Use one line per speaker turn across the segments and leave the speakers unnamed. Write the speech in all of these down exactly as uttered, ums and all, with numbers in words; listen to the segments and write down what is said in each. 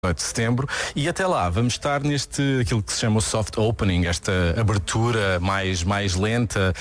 de setembro, e até lá vamos estar neste, aquilo que se chama o soft opening, esta abertura mais, mais lenta,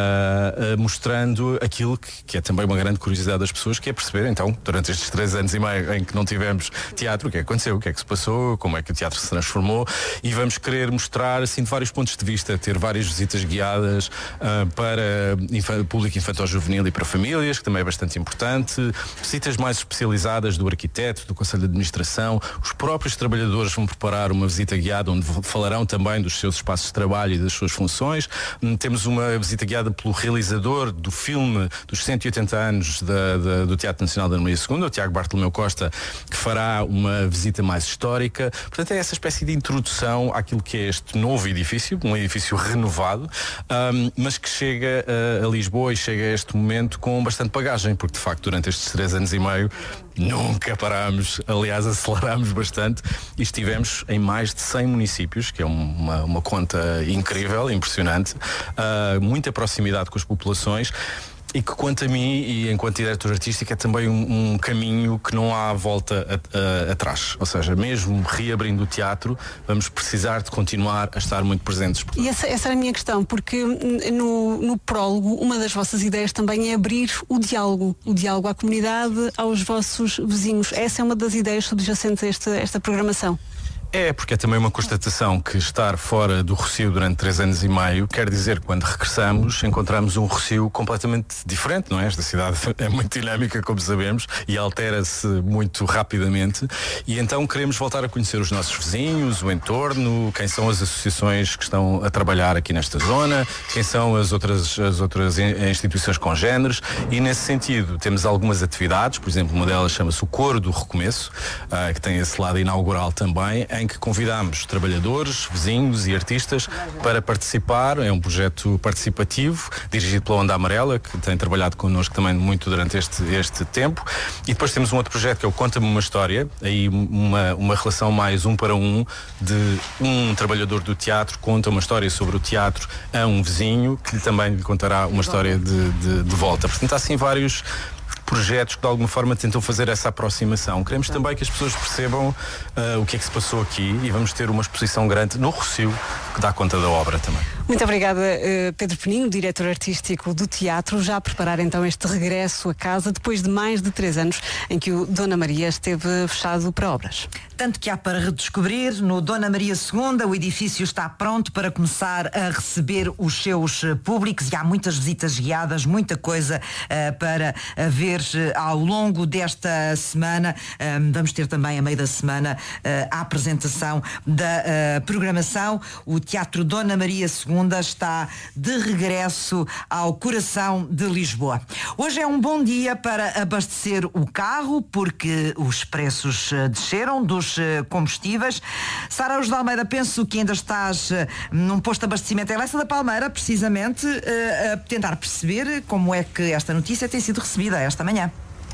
uh, uh, mostrando aquilo que, que é também uma grande curiosidade das pessoas, que é perceber então, durante estes três anos e meio em que não tivemos teatro, o que é que aconteceu, o que é que se passou, como é que o teatro se transformou, e vamos querer mostrar assim de vários pontos de vista, ter várias visitas guiadas uh, para infa- público infantil-juvenil e para famílias, que também é bastante importante, visitas mais especializadas do arquiteto, do Conselho de Administração. Os próprios trabalhadores vão preparar uma visita guiada onde falarão também dos seus espaços de trabalho e das suas funções. Temos uma visita guiada pelo realizador do filme dos cento e oitenta anos da, da, do Teatro Nacional da Ana Maria segunda, o Tiago Bartolomeu Costa, que fará uma visita mais histórica. Portanto, é essa espécie de introdução àquilo que é este novo edifício, um edifício renovado, um, mas que chega a, a Lisboa e chega a este momento com bastante bagagem, porque de facto durante estes três anos e meio nunca parámos, aliás acelerámos bastante e estivemos em mais de cem municípios, que é uma, uma conta incrível, impressionante, uh, muita proximidade com as populações. E que, quanto a mim e enquanto diretor artístico, é também um, um caminho que não há volta a, a, atrás. Ou seja, mesmo reabrindo o teatro, vamos precisar de continuar a estar muito presentes.
E essa, essa era a minha questão, porque no, no prólogo, uma das vossas ideias também é abrir o diálogo, o diálogo à comunidade, aos vossos vizinhos. Essa é uma das ideias subjacentes a esta, esta programação.
É, porque é também uma constatação que estar fora do Rossio durante três anos e meio quer dizer que quando regressamos encontramos um Rossio completamente diferente, não é? Esta cidade é muito dinâmica, como sabemos, e altera-se muito rapidamente, e então queremos voltar a conhecer os nossos vizinhos, o entorno, quem são as associações que estão a trabalhar aqui nesta zona, quem são as outras, as outras instituições congêneres, e nesse sentido temos algumas atividades, por exemplo, uma delas chama-se o Coro do Recomeço, uh, que tem esse lado inaugural também, em que convidamos trabalhadores, vizinhos e artistas para participar. É um projeto participativo, dirigido pela Onda Amarela, que tem trabalhado connosco também muito durante este, este tempo. E depois temos um outro projeto que é o Conta-me uma História, aí uma, uma relação mais um para um, de um trabalhador do teatro conta uma história sobre o teatro a um vizinho, que lhe também lhe contará uma história de, de, de volta. Portanto, há assim vários projetos que de alguma forma tentam fazer essa aproximação. Queremos também que as pessoas percebam uh, o que é que se passou aqui, e vamos ter uma exposição grande no Rossio que dá conta da obra também.
Muito obrigada, uh, Pedro Peninho, diretor artístico do teatro, já a preparar então este regresso a casa depois de mais de três anos em que o Dona Maria esteve fechado para obras.
Tanto que há para redescobrir. No Dona Maria segunda, o edifício está pronto para começar a receber os seus públicos, e há muitas visitas guiadas, muita coisa uh, para uh, ver ao longo desta semana. Um, vamos ter também, a meio da semana, uh, a apresentação da uh, programação. O Teatro Dona Maria segunda está de regresso ao coração de Lisboa. Hoje é um bom dia para abastecer o carro, porque os preços uh, desceram dos uh, combustíveis. Sara Araújo de Almeida, penso que ainda estás uh, num posto de abastecimento em Lessa da Palmeira, precisamente, uh, a tentar perceber como é que esta notícia tem sido recebida esta manhã.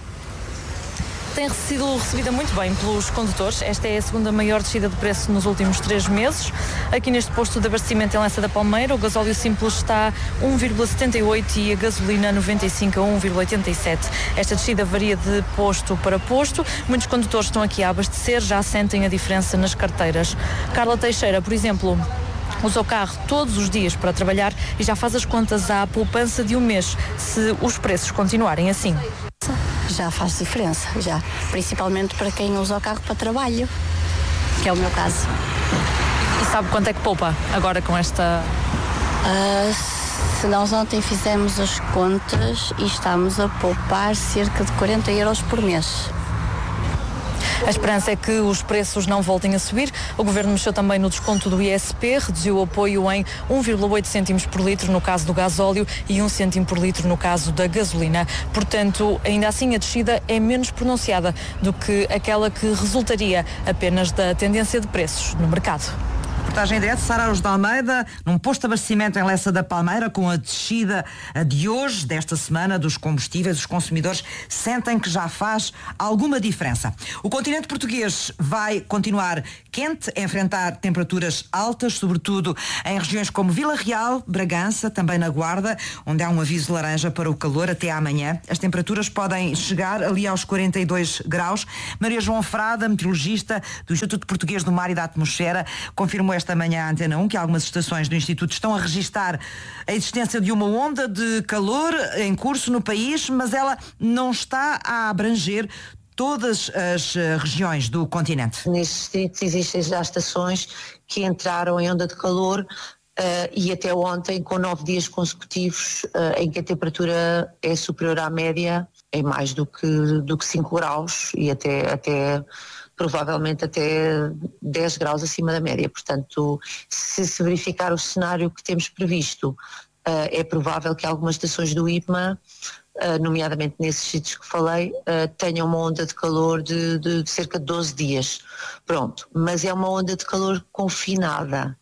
Tem sido recebida muito bem pelos condutores. Esta é a segunda maior descida de preço nos últimos três meses. Aqui neste posto de abastecimento em Lessa da Palmeira, o gasóleo simples está a um vírgula setenta e oito e a gasolina noventa e cinco a um vírgula oitenta e sete. Esta descida varia de posto para posto. Muitos condutores estão aqui a abastecer, já sentem a diferença nas carteiras. Carla Teixeira, por exemplo, usa o carro todos os dias para trabalhar e já faz as contas à poupança de um mês, se os preços continuarem assim.
Já faz diferença, já. Principalmente para quem usa o carro para trabalho, que é o meu caso.
E sabe quanto é que poupa agora com esta...
Uh, se nós ontem fizemos as contas e estamos a poupar cerca de quarenta euros por mês.
A esperança é que os preços não voltem a subir. O Governo mexeu também no desconto do I S P, reduziu o apoio em um vírgula oito cêntimos por litro no caso do gasóleo e um cêntimo por litro no caso da gasolina. Portanto, ainda assim a descida é menos pronunciada do que aquela que resultaria apenas da tendência de preços no mercado.
Reportagem em direto, Sara Araújo de Almeida, num posto de abastecimento em Lessa da Palmeira, com a descida de hoje, desta semana, dos combustíveis, os consumidores sentem que já faz alguma diferença. O continente português vai continuar quente, a enfrentar temperaturas altas, sobretudo em regiões como Vila Real, Bragança, também na Guarda, onde há um aviso laranja para o calor até amanhã. As temperaturas podem chegar ali aos quarenta e dois graus. Maria João Frada, meteorologista do Instituto Português do Mar e da Atmosfera, confirmou esta manhã à Antena um que algumas estações do Instituto estão a registar a existência de uma onda de calor em curso no país, mas ela não está a abranger todas as uh, regiões do continente.
Nestes distritos existem já estações que entraram em onda de calor uh, e até ontem com nove dias consecutivos uh, em que a temperatura é superior à média em mais do que, do que cinco graus e até, até provavelmente até dez graus acima da média. Portanto, se se verificar o cenário que temos previsto, uh, é provável que algumas estações do I P M A, Uh, nomeadamente nesses sítios que falei, uh, tenham uma onda de calor de, de, de cerca de doze dias. Pronto, mas é uma onda de calor confinada,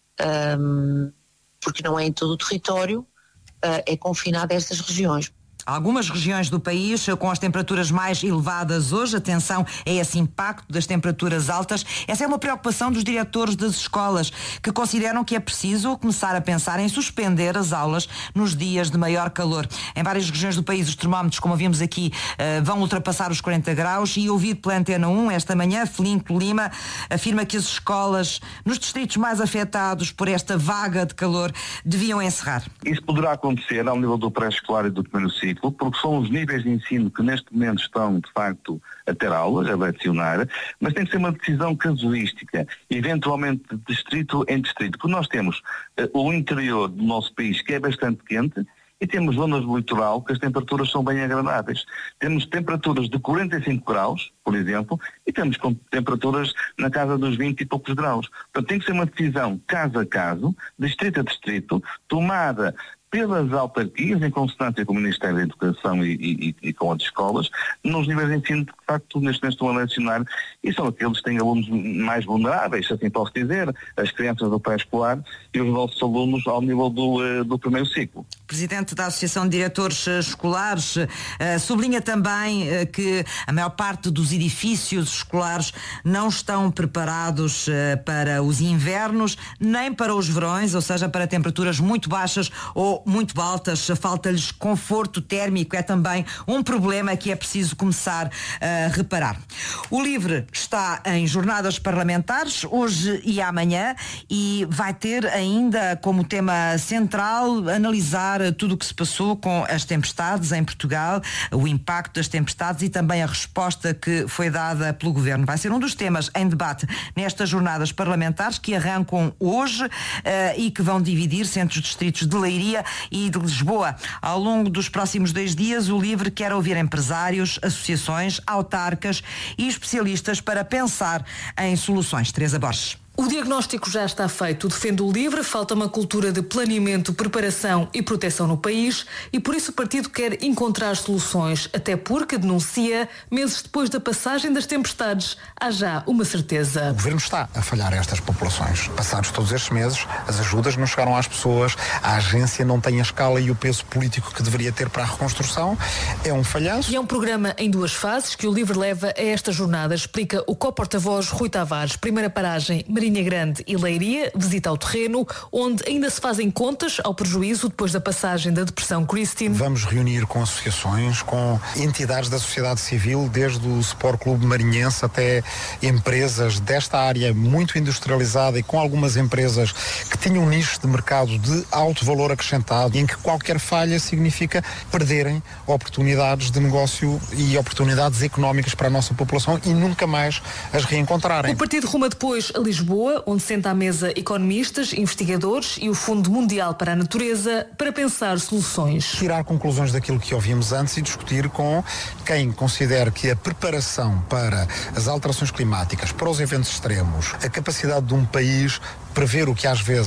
um, porque não é em todo o território, uh, é confinada a estas regiões.
Algumas regiões do país com as temperaturas mais elevadas hoje, atenção a esse impacto das temperaturas altas. Essa é uma preocupação dos diretores das escolas, que consideram que é preciso começar a pensar em suspender as aulas nos dias de maior calor. Em várias regiões do país os termómetros, como vimos aqui, vão ultrapassar os quarenta graus e ouvido pela Antena um esta manhã, Felinto Lima afirma que as escolas nos distritos mais afetados por esta vaga de calor deviam encerrar.
Isso poderá acontecer ao nível do pré-escolar e do primeiro ciclo, porque são os níveis de ensino que neste momento estão, de facto, a ter aulas, a lecionar, mas tem que ser uma decisão casuística, eventualmente de distrito em distrito, porque nós temos uh, o interior do nosso país que é bastante quente e temos zonas do litoral que as temperaturas são bem agradáveis. Temos temperaturas de quarenta e cinco graus, por exemplo, e temos com temperaturas na casa dos vinte e poucos graus. Portanto, tem que ser uma decisão caso a caso, distrito a distrito, tomada pelas autarquias, em consonância com o Ministério da Educação e, e, e com as escolas, nos níveis de ensino que, de facto, neste momento estão a lecionar, e são aqueles que têm alunos mais vulneráveis, se assim posso dizer, as crianças do pré-escolar e os nossos alunos ao nível do, do primeiro ciclo.
Presidente da Associação de Diretores Escolares uh, sublinha também uh, que a maior parte dos edifícios escolares não estão preparados uh, para os invernos, nem para os verões, ou seja, para temperaturas muito baixas ou muito altas. Falta-lhes conforto térmico, é também um problema que é preciso começar a reparar. O LIVRE está em jornadas parlamentares, hoje e amanhã, e vai ter ainda como tema central analisar tudo o que se passou com as tempestades em Portugal, o impacto das tempestades e também a resposta que foi dada pelo Governo. Vai ser um dos temas em debate nestas jornadas parlamentares que arrancam hoje uh, e que vão dividir-se entre os distritos de Leiria e de Lisboa. Ao longo dos próximos dois dias, o LIVRE quer ouvir empresários, associações, autarcas e especialistas para pensar em soluções. Teresa Borges.
O diagnóstico já está feito, defende o LIVRE, falta uma cultura de planeamento, preparação e proteção no país e por isso o partido quer encontrar soluções, até porque, denuncia, meses depois da passagem das tempestades, há já uma certeza.
O Governo está a falhar a estas populações. Passados todos estes meses, as ajudas não chegaram às pessoas, a agência não tem a escala e o peso político que deveria ter para a reconstrução, é um falhanço.
E é um programa em duas fases que o LIVRE leva a esta jornada, explica o co-porta-voz Rui Tavares. Primeira paragem, Marinha Grande e Leiria, visita ao terreno, onde ainda se fazem contas ao prejuízo depois da passagem da depressão Christine.
Vamos reunir com associações, com entidades da sociedade civil, desde o Sport Clube Marinhense até empresas desta área muito industrializada e com algumas empresas que tinham nichos de mercado de alto valor acrescentado, em que qualquer falha significa perderem oportunidades de negócio e oportunidades económicas para a nossa população e nunca mais as reencontrarem.
O partido ruma depois a Lisboa, onde senta à mesa economistas, investigadores e o Fundo Mundial para a Natureza para pensar soluções.
Tirar conclusões daquilo que ouvimos antes e discutir com quem considera que a preparação para as alterações climáticas, para os eventos extremos, a capacidade de um país prever o que às vezes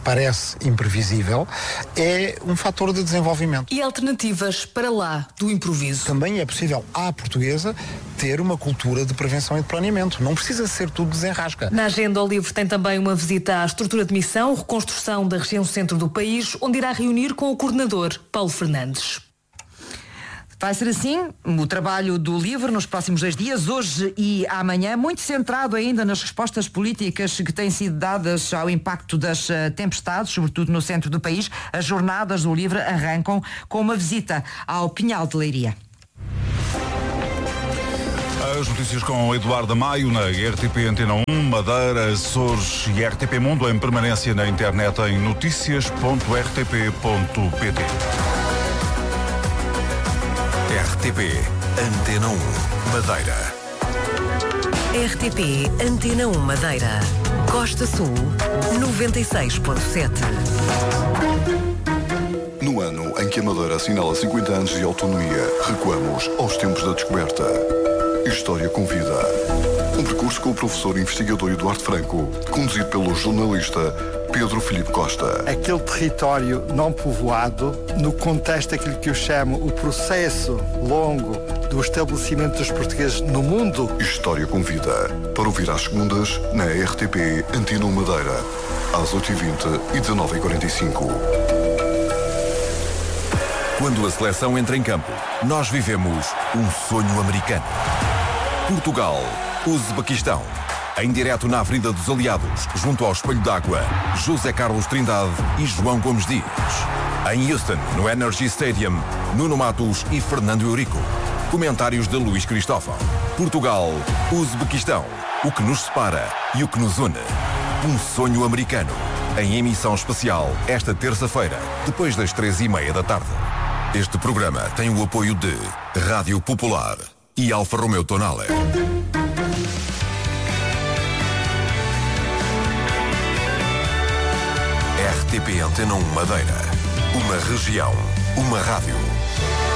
parece imprevisível, é um fator de desenvolvimento.
E alternativas para lá do improviso?
Também é possível, à portuguesa, ter uma cultura de prevenção e de planeamento. Não precisa ser tudo desenrasca.
Na agenda, o livro tem também uma visita à estrutura de missão, reconstrução da região centro do país, onde irá reunir com o coordenador, Paulo Fernandes.
Vai ser assim o trabalho do livro nos próximos dois dias, hoje e amanhã, muito centrado ainda nas respostas políticas que têm sido dadas ao impacto das tempestades, sobretudo no centro do país. As jornadas do livro arrancam com uma visita ao Pinhal de Leiria.
As notícias com Eduardo Maio na R T P Antena um, Madeira, Açores e R T P Mundo em permanência na internet em notícias ponto r t p ponto p t.
R T P Antena um, Madeira.
R T P Antena um, Madeira. Costa Sul, noventa e seis ponto sete.
No ano em que a Madeira assinala cinquenta anos de autonomia, recuamos aos tempos da descoberta. História com Vida. Um percurso com o professor investigador Eduardo Franco, conduzido pelo jornalista Pedro Filipe Costa.
Aquele território não povoado, no contexto daquilo que eu chamo o processo longo do estabelecimento dos portugueses no mundo.
História com Vida. Para ouvir às segundas, na R T P Antena um Madeira, às oito e vinte e dezenove e quarenta e cinco.
Quando a seleção entra em campo, nós vivemos um sonho americano. Portugal, Uzbequistão. Em direto na Avenida dos Aliados, junto ao Espelho d'Água, José Carlos Trindade e João Gomes Dias. Em Houston, no Energy Stadium, Nuno Matos e Fernando Eurico. Comentários de Luís Cristóvão. Portugal, Uzbequistão. O que nos separa e o que nos une. Um sonho americano. Em emissão especial, esta terça-feira, depois das três e meia da tarde. Este programa tem o apoio de Rádio Popular e Alfa Romeo Tonale. R T P Antena um Madeira. Uma região, uma rádio.